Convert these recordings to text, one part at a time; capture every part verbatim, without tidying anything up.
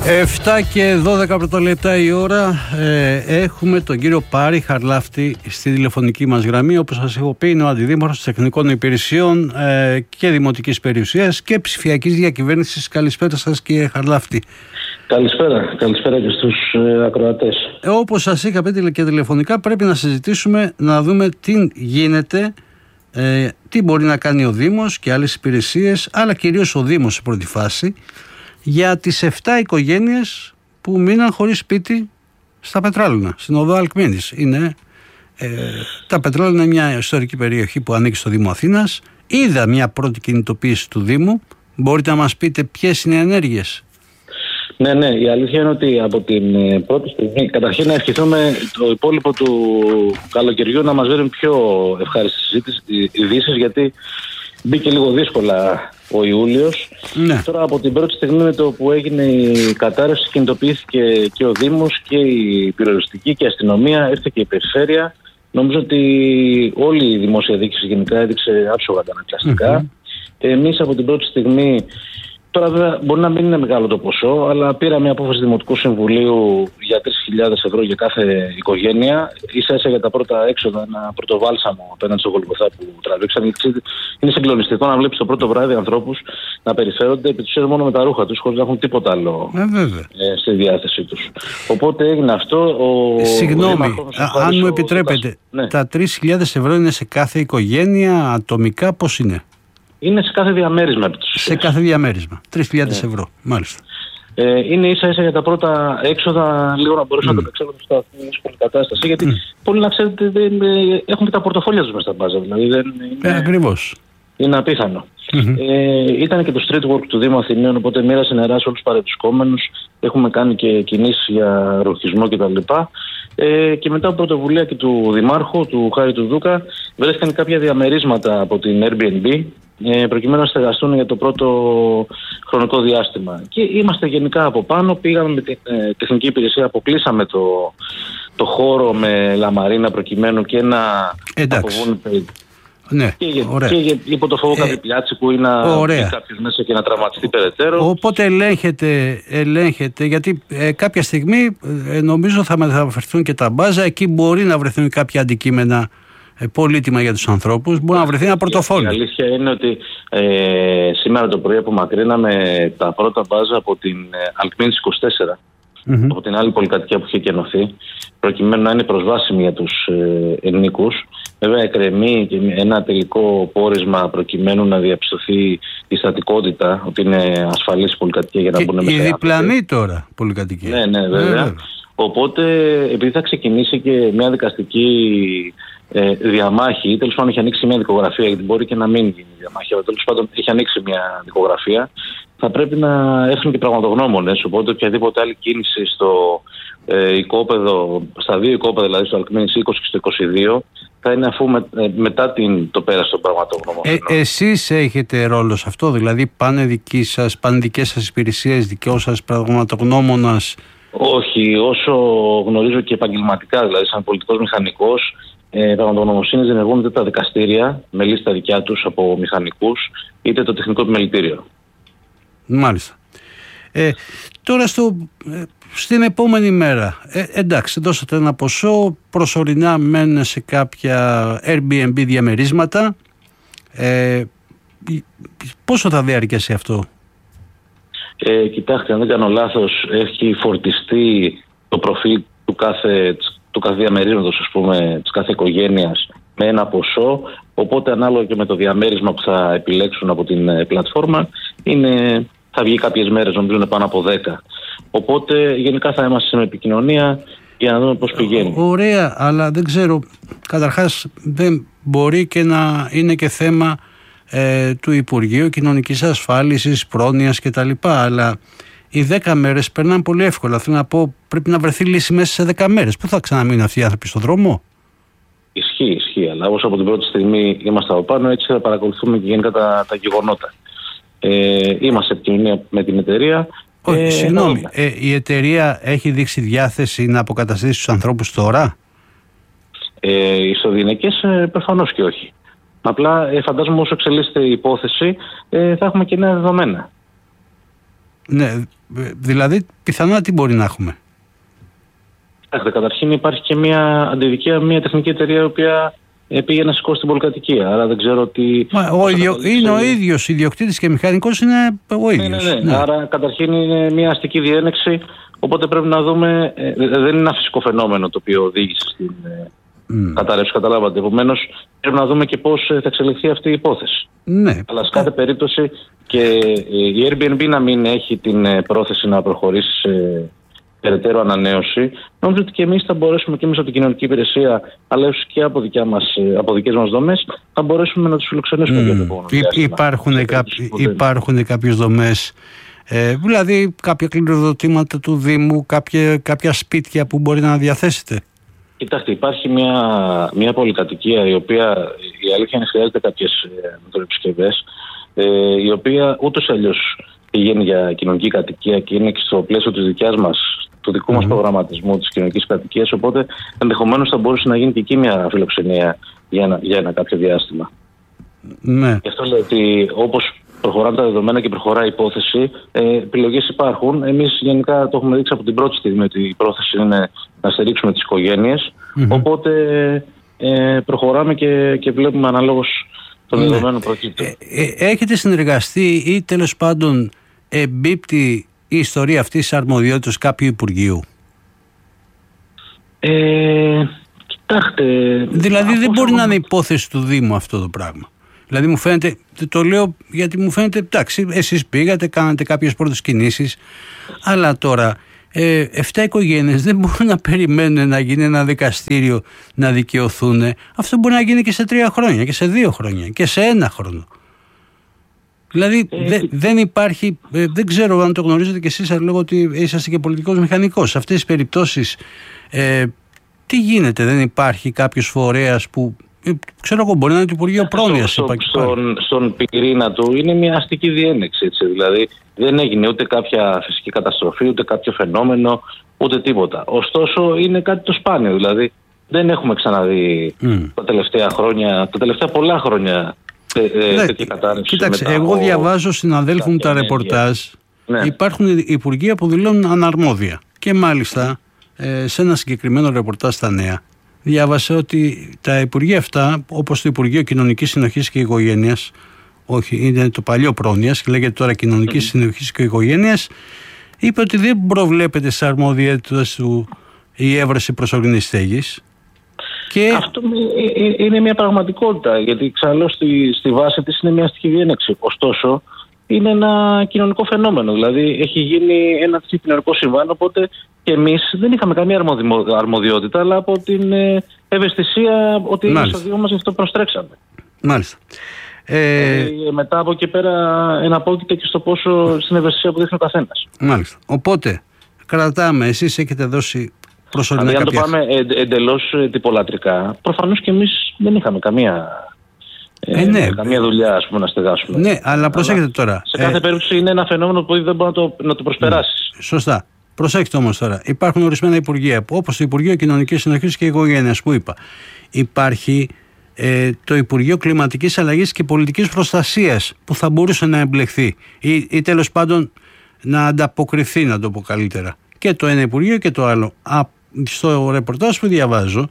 εφτά και δώδεκα πρώτα λεπτά η ώρα. Ε, έχουμε τον κύριο Πάρη Χαρλάφτη στη τηλεφωνική μας γραμμή. Όπως σας έχω πει, είναι ο Αντιδήμαρχος Τεχνικών Υπηρεσιών ε, και Δημοτικής Περιουσίας και Ψηφιακής Διακυβέρνησης. Καλησπέρα σας, κύριε Χαρλάφτη. Καλησπέρα, καλησπέρα και στους ε, ακροατές. Ε, όπως σας είχα πει και τηλεφωνικά, πρέπει να συζητήσουμε, να δούμε τι γίνεται, ε, τι μπορεί να κάνει ο Δήμος και άλλες υπηρεσίες, αλλά κυρίως ο Δήμος σε πρώτη φάση, για τις εφτά οικογένειες που μείναν χωρίς σπίτι στα Πετράλωνα, στην οδό Αλκμήνης. Είναι, ε, τα Πετράλωνα είναι μια ιστορική περιοχή που ανήκει στο Δήμο Αθήνας. Είδα μια πρώτη κινητοποίηση του Δήμου. Μπορείτε να μας πείτε ποιες είναι οι ενέργειες? Ναι, ναι, η αλήθεια είναι ότι από την πρώτη στιγμή, καταρχήν να ευχηθούμε το υπόλοιπο του καλοκαιριού να μας δίνουν πιο ευχάριστες ειδήσεις, γιατί μπήκε λίγο δύσκολα ο Ιούλιος. Ναι. Τώρα από την πρώτη στιγμή με το που έγινε η κατάρρευση κινητοποιήθηκε και ο Δήμος και η πυροσβεστική και η αστυνομία, ήρθε και η περιφέρεια. Νομίζω ότι όλη η δημόσια διοίκηση γενικά έδειξε άψογα αντανακλαστικά. Mm-hmm. Εμείς από την πρώτη στιγμή, τώρα βέβαια μπορεί να μην είναι μεγάλο το ποσό, αλλά πήρα μια απόφαση Δημοτικού Συμβουλίου για τρεις χιλιάδες ευρώ για κάθε οικογένεια, ίσα ίσα για τα πρώτα έξοδα, ένα πρώτο βάλσαμο απέναντι στο Γολγοθά που τραβήξαν. Είναι συγκλονιστικό να βλέπεις το πρώτο βράδυ ανθρώπους να περιφέρονται επί της ουσίας μόνο με τα ρούχα τους, χωρίς να έχουν τίποτα άλλο ε, ε, στη διάθεσή τους. Οπότε έγινε αυτό. Ο... Συγγνώμη, α, αν μου επιτρέπετε, ναι. Τα τρεις χιλιάδες ευρώ είναι σε κάθε οικογένεια, ατομικά, πώς είναι? Είναι σε κάθε διαμέρισμα. Σε κάθε διαμέρισμα. τρεις χιλιάδες ευρώ, μάλιστα. Ε, είναι ίσα ίσα για τα πρώτα έξοδα, λίγο να μπορέσουν mm. να το εξέλθουν στην δύσκολη κατάσταση. Γιατί mm. πολλοί, να ξέρετε, δεν, έχουν και τα πορτοφόλια τους μέσα στα μπάζα. Δηλαδή δεν είναι, ε, ακριβώς. Είναι απίθανο. Mm-hmm. Ε, ήταν και το street work του Δήμου Αθηναίων, οπότε μοίρασε νερά σε όλους τους παρευρισκόμενους. Έχουμε κάνει και κινήσεις για ρουχισμό κτλ. Ε, και μετά από πρωτοβουλία και του Δημάρχου, του Χάρη του Δούκα, βρέθηκαν κάποια διαμερίσματα από την Airbnb, ε, προκειμένου να στεγαστούν για το πρώτο χρονικό διάστημα. Και είμαστε γενικά από πάνω, πήγαμε με την ε, τεχνική υπηρεσία, αποκλείσαμε το, το χώρο με λαμαρίνα προκειμένου και να αποβούν. Ναι, και, και υπό το φόβο κάποιοι πιάτσι που είναι να μπει κάποιος μέσα και να τραυματιστεί περαιτέρω. Οπότε ελέγχεται, ελέγχεται γιατί ε, κάποια στιγμή ε, νομίζω θα μεταφερθούν και τα μπάζα. Εκεί μπορεί να βρεθούν κάποια αντικείμενα ε, πολύτιμα για τους ανθρώπους. Μπορεί να βρεθεί ένα πορτοφόλι. Η αλήθεια είναι ότι ε, σήμερα το πρωί απομακρύναμε τα πρώτα μπάζα από την ε, Αλκμήνης είκοσι τέσσερα. Mm-hmm. Από την άλλη πολυκατοικία που είχε κενωθεί, προκειμένου να είναι προσβάσιμη για τους ε, ενίκους. Βέβαια εκκρεμεί και ένα τελικό πόρισμα προκειμένου να διαψωθεί η στατικότητα, ότι είναι ασφαλής πολυκατοικία για να και μπουν μέσα. Η διπλανή τώρα πολυκατοικία. Ναι, ναι, βέβαια. Ε, Οπότε, επειδή θα ξεκινήσει και μια δικαστική ε, διαμάχη, τέλος πάντων έχει ανοίξει μια δικογραφία, γιατί μπορεί και να μην γίνει διαμάχη, αλλά τέλος πάντων έχει ανοίξει μια δικογραφία, θα πρέπει να έρθουν και πραγματογνώμονες. Οπότε, οποιαδήποτε άλλη κίνηση στο ε, οικόπεδο, στα δύο οικόπεδα, δηλαδή στο Αλκμήνης είκοσι και στο είκοσι δύο, θα είναι αφού με, ε, μετά την, το πέρας των πραγματογνώμονων. Ε, εσείς έχετε ρόλο σε αυτό, δηλαδή πάνε, δική σας, πάνε δικές σας υπηρεσίες, δικό σας πραγματογνώμονας? Όχι, όσο γνωρίζω και επαγγελματικά, δηλαδή σαν πολιτικός μηχανικός, ε, πραγματογνωμοσύνης διενεργούν είτε τα δικαστήρια με λίστα δικιά τους από μηχανικούς, είτε το τεχνικό επιμελητήριο. Μάλιστα. Ε, τώρα στο, ε, στην επόμενη μέρα, ε, εντάξει, δώσατε ένα ποσό, προσωρινά μένουν σε κάποια Airbnb διαμερίσματα. Ε, πόσο θα διαρκέσει αυτό? Ε, κοιτάξτε, αν δεν κάνω λάθος, έχει φορτιστεί το προφίλ του κάθε, του κάθε διαμερίσματος, ας πούμε, της κάθε οικογένειας με ένα ποσό, οπότε ανάλογα και με το διαμέρισμα που θα επιλέξουν από την ε, πλατφόρμα, είναι, θα βγει κάποιες μέρες, νομίζω είναι πάνω από δέκα. Οπότε γενικά θα είμαστε σε επικοινωνία για να δούμε πώς πηγαίνει. Ωραία, αλλά δεν ξέρω, καταρχάς δεν μπορεί και να είναι και θέμα Ε, του Υπουργείου Κοινωνικής Ασφάλισης, Πρόνοιας κτλ. Αλλά οι δέκα μέρες περνάνε πολύ εύκολα. Θέλω να πω, πρέπει να βρεθεί λύση μέσα σε δέκα μέρες. Πού θα ξαναμείνουν αυτοί οι άνθρωποι στον δρόμο? Ισχύει, ισχύει. Αλλά όπως από την πρώτη στιγμή είμαστε από πάνω, έτσι θα παρακολουθούμε και γενικά τα, τα γεγονότα. Ε, είμαστε σε επικοινωνία με την εταιρεία. Όχι, ε, συγγνώμη. Ε, η εταιρεία έχει δείξει διάθεση να αποκαταστήσει τους ανθρώπους τώρα? Ε, οι ισοδυναικές ε, προφανώς και όχι. Απλά ε, φαντάζομαι όσο εξελίσσεται η υπόθεση ε, θα έχουμε και νέα δεδομένα. Ναι, δηλαδή πιθανά τι μπορεί να έχουμε. Καταρχήν υπάρχει και μια αντιδικία, μια τεχνική εταιρεία η οποία πήγε να σηκώσει την πολυκατοικία. Άρα δεν ξέρω τι. Μα, ο ίδιο, είναι ο ίδιος ιδιοκτήτης και μηχανικός, είναι ο ίδιος. Ναι, ναι, ναι. Ναι. Άρα καταρχήν είναι μια αστική διένεξη. Οπότε πρέπει να δούμε. Ε, δεν είναι ένα φυσικό φαινόμενο το οποίο οδήγησε στην mm. κατάρρευση. Καταλάβατε. Επομένως πρέπει να δούμε και πώς θα εξελιχθεί αυτή η υπόθεση. Ναι. Αλλά σε κάθε περίπτωση και η Airbnb να μην έχει την πρόθεση να προχωρήσει σε περαιτέρω ανανέωση, νομίζω ότι και εμείς θα μπορέσουμε και εμείς από την κοινωνική υπηρεσία, αλλά ίσως και από, δικιά μας, από δικές μας δομές, θα μπορέσουμε να τους φιλοξενήσουμε mm. για το επόμενο διάστημα. Υπάρχουν, κάποιοι, υπάρχουν κάποιες δομές, ε, δηλαδή κάποια κληροδοτήματα του Δήμου, κάποια, κάποια σπίτια που μπορεί να διαθέσετε. Κοιτάξτε, υπάρχει μια, μια πολυκατοικία η οποία η αλήθεια είναι χρειάζεται κάποιες μετροεπισκευές, ε, η οποία ούτως ή αλλιώς πηγαίνει για κοινωνική κατοικία και είναι και στο πλαίσιο της δικιάς μας, του δικού mm-hmm. μας προγραμματισμού της κοινωνικής κατοικίας, οπότε ενδεχομένως θα μπορούσε να γίνει και εκεί μια φιλοξενία για ένα, για ένα κάποιο διάστημα. Ναι. Γι' αυτό λέω ότι όπως προχωράνε τα δεδομένα και προχωράει η υπόθεση, ε, επιλογές υπάρχουν. Εμείς γενικά το έχουμε δείξει από την πρώτη στιγμή ότι η πρόθεση είναι να στηρίξουμε τις οικογένειες, mm-hmm. οπότε ε, προχωράμε και, και βλέπουμε αναλόγως το ναι. δεδομένο προκύπτει. Ε, ε, έχετε συνεργαστεί ή τέλος πάντων εμπίπτει η ιστορία αυτής της αρμοδιότητας κάποιου Υπουργείου? Ε, κοιτάξτε... Δηλαδή δεν μπορεί να είναι υπόθεση του Δήμου αυτό το πράγμα. Δηλαδή μου φαίνεται, το λέω γιατί μου φαίνεται, εντάξει, εσείς πήγατε, κάνατε κάποιες πρώτες κινήσεις, αλλά τώρα ε, εφτά οικογένειες δεν μπορούν να περιμένουν να γίνει ένα δικαστήριο να δικαιωθούν. Αυτό μπορεί να γίνει και σε τρία χρόνια και σε δύο χρόνια και σε ένα χρόνο. Δηλαδή ε, δε, δεν υπάρχει, ε, δεν ξέρω αν το γνωρίζετε κι εσείς, αλλά λέγω ότι είσαστε και πολιτικός μηχανικός. Σε αυτές τις περιπτώσεις ε, τι γίνεται, δεν υπάρχει κάποιος φορέας που, ε, ξέρω εγώ, μπορεί να είναι το Υπουργείο Πρόνοιας. Στο, στο, στον, στον πυρήνα του είναι μια αστική διένεξη, έτσι, δηλαδή δεν έγινε ούτε κάποια φυσική καταστροφή, ούτε κάποιο φαινόμενο, ούτε τίποτα. Ωστόσο είναι κάτι το σπάνιο, δηλαδή δεν έχουμε ξαναδεί mm. τα τελευταία χρόνια, τα τελευταία πολλά χρόνια ναι, τέτοια κατάρρευση. Κοίταξε, εγώ διαβάζω συναδέλφου μου τα ρεπορτάζ. Ναι. Υπάρχουν υπουργεία που δηλώνουν αναρμόδια. Και μάλιστα ε, σε ένα συγκεκριμένο ρεπορτάζ στα Νέα διάβασε ότι τα υπουργεία αυτά, όπως το Υπουργείο Κοινωνικής Συνοχής και Οικογένειας, όχι, είναι το παλιό Πρόνοιας και λέγεται τώρα Κοινωνικής mm. Συνοχής και Οικογένειας, είπε ότι δεν προβλέπεται σε αρμοδιότητες του η έβρεση προσωρινής στέγης. Και... Αυτό είναι μια πραγματικότητα, γιατί ξαναλέω στη, στη βάση της είναι μια αστική διένεξη. Ωστόσο, είναι ένα κοινωνικό φαινόμενο. Δηλαδή, έχει γίνει ένα τέτοιο κοινωνικό συμβάν, οπότε και εμείς δεν είχαμε καμία αρμοδιότητα, αλλά από την ευαισθησία ότι είναι στο Δήμο μας, γι' αυτό προστρέξαμε. Μάλιστα. Ε... Ε, μετά από εκεί πέρα εναπόκειται και στο πόσο στην ευαισθησία που δείχνει ο καθένας. Μάλιστα. Οπότε, κρατάμε, εσείς έχετε δώσει. Δηλαδή, αν το πάμε εντελώς τυπολατρικά, προφανώς και εμείς δεν είχαμε καμία, ε, ναι. καμία δουλειά, ας πούμε, να στεγάσουμε. Ναι, αλλά προσέξτε τώρα. Σε κάθε ε... περίπτωση είναι ένα φαινόμενο που δεν μπορεί να το, να το προσπεράσεις. Ναι. Σωστά. Προσέξτε όμως τώρα. Υπάρχουν ορισμένα υπουργεία, όπως το Υπουργείο Κοινωνικής Συνοχής και Οικογένειας που είπα. Υπάρχει ε, το Υπουργείο Κλιματικής Αλλαγής και Πολιτικής Προστασίας που θα μπορούσε να εμπλεχθεί ή, ή τέλος πάντων να ανταποκριθεί, να το πω καλύτερα. Και το ένα Υπουργείο και το άλλο. Α, στο ρεπορτάζ που διαβάζω,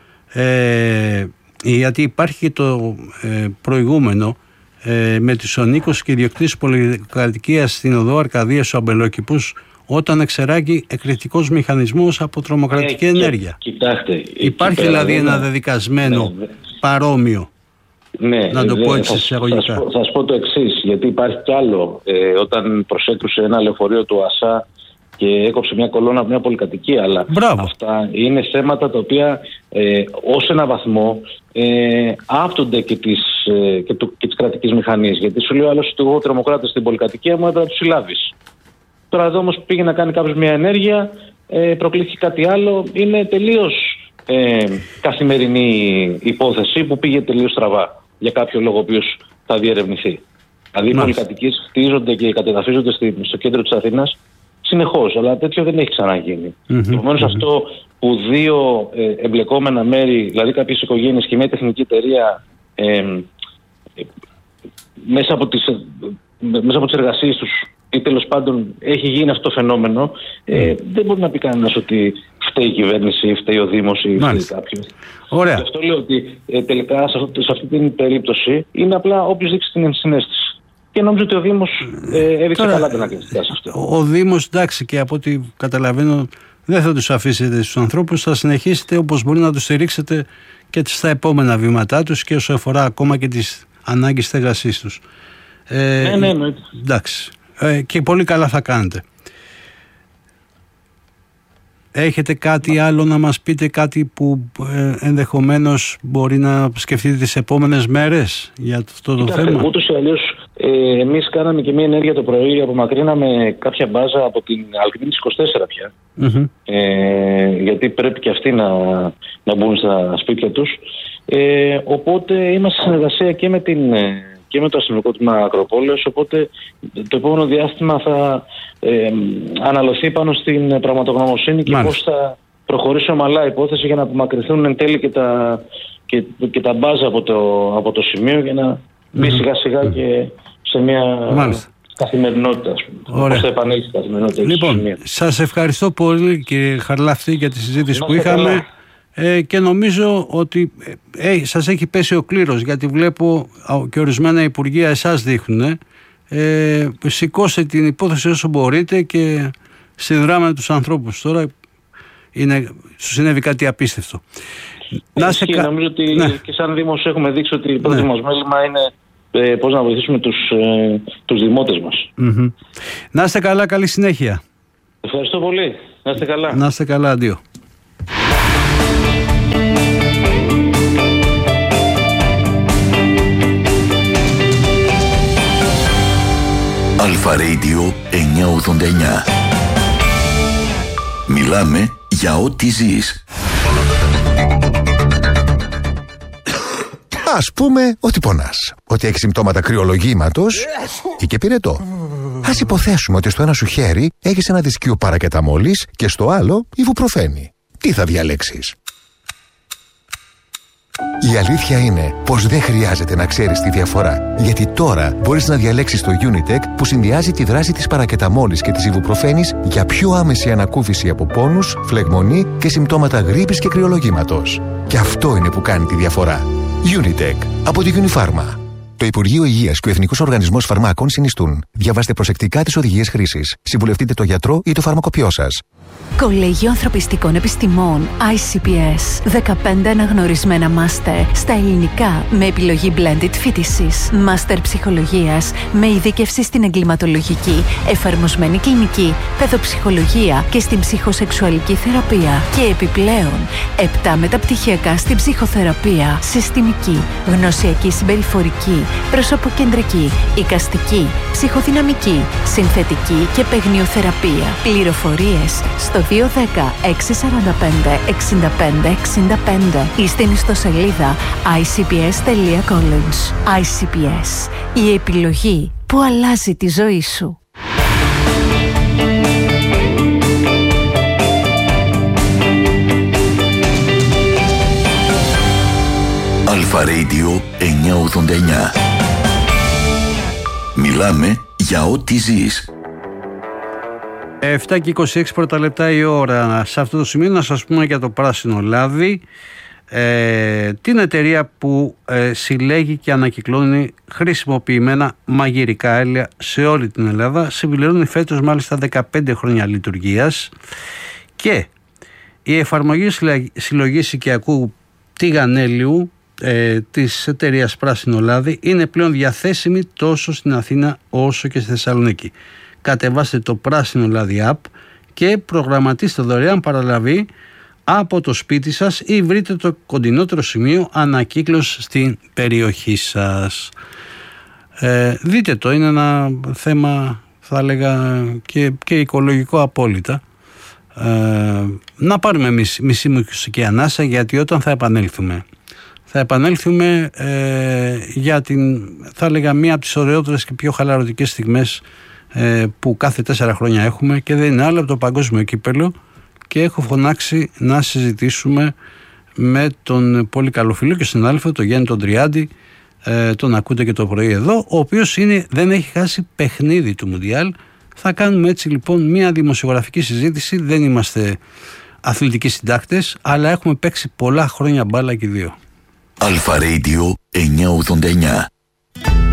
ε, γιατί υπάρχει και το ε, προηγούμενο ε, με τους ονίκους και ιδιοκτήτες πολυκατοικίας στην οδό Αρκαδίας ο Αμπελόκηπους, όταν εξεράγει εκρηκτικός μηχανισμός από τρομοκρατική ε, ενέργεια. Κοιτάξτε, υπάρχει δηλαδή ένα δεδικασμένο ναι, παρόμοιο. Ναι, να το δε, πω έτσι θα, εισαγωγικά. Θα, θα, θα σου πω το εξής, γιατί υπάρχει κι άλλο. Ε, όταν προσέκρουσε ένα λεωφορείο του ΑΣΑ και έκοψε μια κολόνα από μια πολυκατοικία, αλλά Μπράβο. Αυτά είναι θέματα τα οποία ε, ως ένα βαθμό ε, άπτονται και της, ε, και, του, και της κρατικής μηχανής. Γιατί σου λέει ο άλλος ότι εγώ τρομοκράτης στην πολυκατοικία μου έπρεπε να τους συλλάβεις. Τώρα εδώ όμως πήγε να κάνει κάποιος μια ενέργεια, ε, προκλήθηκε κάτι άλλο, είναι τελείως ε, καθημερινή υπόθεση που πήγε τελείως στραβά για κάποιο λόγο ο οποίος θα διερευνηθεί. Δηλαδή οι πολυκατοικίες χτίζονται και κατεδαφίζονται στο κέντρο της Αθήνας συνεχώς, αλλά τέτοιο δεν έχει ξαναγίνει. Mm-hmm, Επομένως mm-hmm. αυτό που δύο ε, εμπλεκόμενα μέρη, δηλαδή κάποιες οικογένειες και μια τεχνική εταιρεία ε, ε, μέσα, από τις, ε, μέσα από τις εργασίες τους ή τέλος πάντων έχει γίνει αυτό το φαινόμενο, ε, δεν μπορεί να πει κανένας ότι φταίει η κυβέρνηση ή φταίει ο Δήμος ή φταίει κάποιος. Ωραία. Γι' αυτό λέω ότι ε, τελικά σε, αυτό, σε αυτή την περίπτωση είναι απλά όποιος δείξει την ενσυναίσθηση. Και νομίζω ότι ο Δήμος ε, έδειξε καλά την αναγκαστικά σε αυτό. Ο, ο Δήμος, εντάξει, και από ό,τι καταλαβαίνω, δεν θα τους αφήσετε στους ανθρώπους, θα συνεχίσετε όπως μπορεί να τους στηρίξετε και στα επόμενα βήματά τους και όσο αφορά ακόμα και τις ανάγκες στέγασής τους. Ε, ναι, ναι, ναι. Εντάξει. Ε, και πολύ καλά θα κάνετε. Έχετε κάτι άλλο να μας πείτε, κάτι που ε, ενδεχομένως μπορεί να σκεφτείτε τις επόμενες μέρες για αυτό το Κοιτάξτε, θέμα? Ούτως ή αλλιώς ε, εμείς κάναμε και μια ενέργεια το πρωί, απομακρύναμε κάποια μπάζα από την Αλκβίνης είκοσι τέσσερα πια. Mm-hmm. Ε, γιατί πρέπει και αυτοί να, να μπουν στα σπίτια τους. Ε, οπότε είμαστε σε συνεργασία και με, την, και με το αστυνομικό τμήμα Ακροπόλεως, οπότε το επόμενο διάστημα θα ε, αναλωθεί πάνω στην πραγματογνωμοσύνη και πώς θα προχωρήσει ομαλά η υπόθεση για να απομακρυνθούν εν τέλει και τα, και, και τα μπάζα από το, από το σημείο για να μπει mm-hmm. σιγά σιγά mm-hmm. και σε μια Μάλιστα. καθημερινότητα, ας πούμε. Πώς θα επανέλθει η καθημερινότητα. Λοιπόν, σας ευχαριστώ πολύ κύριε Χαρλάφτη για τη συζήτηση που είχαμε. Ε, και νομίζω ότι ε, σας έχει πέσει ο κλήρος, γιατί βλέπω και ορισμένα υπουργεία εσάς δείχνουν. Ε, σηκώστε την υπόθεση όσο μπορείτε και συνδράμετε τους ανθρώπους. Τώρα είναι, σου συνέβη κάτι απίστευτο. Να σε κα... Νομίζω ότι ναι. και σαν Δήμος έχουμε δείξει ότι το πρώτο ναι. μας μέλημα είναι ε, πώς να βοηθήσουμε τους, ε, τους δημότες μας. Mm-hmm. Να είστε καλά, καλή συνέχεια. Ευχαριστώ πολύ. Να είστε καλά. Να είστε καλά, αντίο. Αλφα Radio εννιακόσια ογδόντα εννιά. Μιλάμε για ό,τι ζεις. Ας πούμε ότι πονάς, ότι έχεις συμπτώματα κρυολογήματος ή και πυρετό. Ας υποθέσουμε ότι στο ένα σου χέρι έχεις ένα δισκείο παρακεταμόλης και στο άλλο ιβουπροφένη. Τι θα διαλέξεις? Η αλήθεια είναι πως δεν χρειάζεται να ξέρεις τη διαφορά, γιατί τώρα μπορείς να διαλέξεις το Unitec που συνδυάζει τη δράση της παρακεταμόλης και της ιβουπροφένης για πιο άμεση ανακούφιση από πόνους, φλεγμονή και συμπτώματα γρίπης και κρυολογήματος. Και αυτό είναι που κάνει τη διαφορά. Unitec από τη Unifarma. Το Υπουργείο Υγείας και ο Εθνικός Οργανισμός Φαρμάκων συνιστούν. Διαβάστε προσεκτικά τις οδηγίες χρήσης. Συμβουλευτείτε το γιατρό ή το φαρμακοποιό σας. Κολέγιο Ανθρωπιστικών Επιστημών άι σι πι ες. δεκαπέντε αναγνωρισμένα μάστερ στα ελληνικά με επιλογή blended φοιτησης. Μάστερ ψυχολογίας με ειδίκευση στην εγκληματολογική, εφαρμοσμένη κλινική, παιδοψυχολογία και στην ψυχοσεξουαλική θεραπεία. Και επιπλέον, επτά μεταπτυχιακά στην ψυχοθεραπεία, συστημική, γνωσιακή συμπεριφορική, προσωποκεντρική, εικαστική, ψυχοδυναμική, συνθετική και παιγνιοθεραπεία. Πληροφορίες στο δύο ένα μηδέν έξι τέσσερα πέντε έξι πέντε έξι πέντε ή στην ιστοσελίδα άι σι πι ες τελεία college. άι σι πι ες, η επιλογή που αλλάζει τη ζωή σου. Αλφα Radio εννιακόσια ογδόντα εννιά. Μιλάμε για ό,τι ζεις. επτά και είκοσι έξι πρώτα λεπτά η ώρα. Σε αυτό το σημείο να σας πούμε για το πράσινο λάδι, ε, την εταιρεία που ε, συλλέγει και ανακυκλώνει χρησιμοποιημένα μαγειρικά έλαια σε όλη την Ελλάδα. Συμπληρώνει φέτος μάλιστα δεκαπέντε χρόνια λειτουργίας και η εφαρμογή συλλογής οικιακού τηγανέλιου ε, της εταιρείας Πράσινο Λάδι είναι πλέον διαθέσιμη τόσο στην Αθήνα όσο και στη Θεσσαλονίκη. Κατεβάστε το Πράσινο Λάδι app και προγραμματίστε δωρεάν παραλαβή από το σπίτι σας ή βρείτε το κοντινότερο σημείο ανακύκλωσης στην περιοχή σας. Ε, δείτε το, είναι ένα θέμα θα έλεγα και, και οικολογικό απόλυτα. Ε, να πάρουμε μισή, μισή μουσική ανάσα, γιατί όταν θα επανέλθουμε θα επανέλθουμε ε, για την, θα έλεγα, μία από τις ωραιότερες και πιο χαλαρωτικές στιγμές ε, που κάθε τέσσερα χρόνια έχουμε, και δεν είναι άλλο από το παγκόσμιο κύπελο, και έχω φωνάξει να συζητήσουμε με τον πολύ καλό φίλο και συνάδελφο, τον Γιάννη τον Τριάντη, ε, τον ακούτε και το πρωί εδώ, ο οποίος είναι, δεν έχει χάσει παιχνίδι του Μουντιάλ, Θα κάνουμε έτσι λοιπόν μια δημοσιογραφική συζήτηση. Δεν είμαστε αθλητικοί συντάκτες, αλλά έχουμε παίξει πολλά χρόνια μπάλα και οι δύο. Αλφα Radio εννιακόσια ογδόντα εννιά.